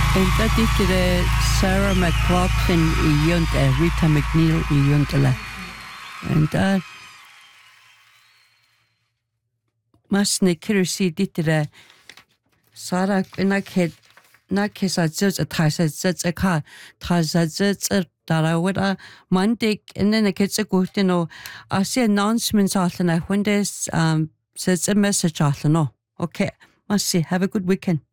Enta dikire Sarah McLaughlin I yunta, Rita McNeil I yuntala. Enta masne kirsi dikire Sarah nakesa zuz tasa zuz ka tasa zuz darawada Monday and then a kitsa gutino I see announcements alana when there's says a message alano. Okay, must see. Have a good weekend.